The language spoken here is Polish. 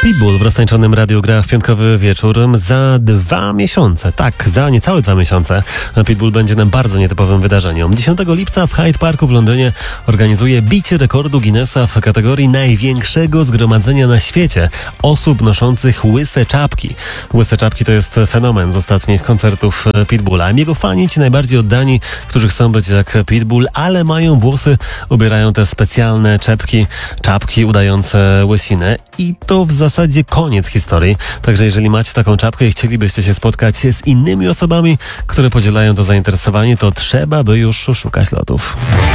Pitbull w roztańczonym radiu gra w piątkowy wieczór za 2 miesiące. Tak, za niecałe 2 miesiące. Pitbull będzie na bardzo nietypowym wydarzeniu. 10 lipca w Hyde Parku w Londynie organizuje bicie rekordu Guinnessa w kategorii największego zgromadzenia na świecie osób noszących łyse czapki. Łyse czapki to jest fenomen z ostatnich koncertów Pitbulla. Jego fani, ci najbardziej oddani, którzy chcą być jak Pitbull, ale mają włosy, ubierają te specjalne czapki udające łysinę. I to w zasadzie koniec historii. Także jeżeli macie taką czapkę i chcielibyście się spotkać z innymi osobami, które podzielają to zainteresowanie, to trzeba by już szukać lotów.